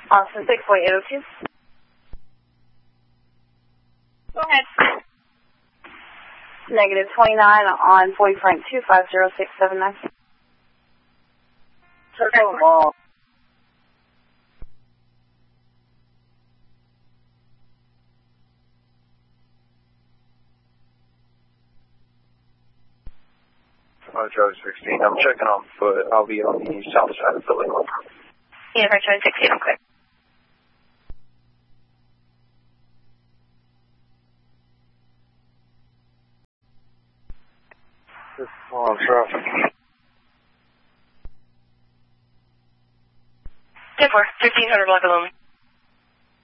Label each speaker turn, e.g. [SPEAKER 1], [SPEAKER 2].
[SPEAKER 1] Austin 64802.
[SPEAKER 2] Go ahead.
[SPEAKER 1] Negative 29 on 40 Frank 250679.
[SPEAKER 2] Circle them all.
[SPEAKER 3] Charlie 16. I'm checking on foot. I'll be on the south side of Philly.
[SPEAKER 2] Yeah, Charlie 16, I'm clear.
[SPEAKER 3] This is on traffic.
[SPEAKER 2] 10-4, 1500 block of Lumen.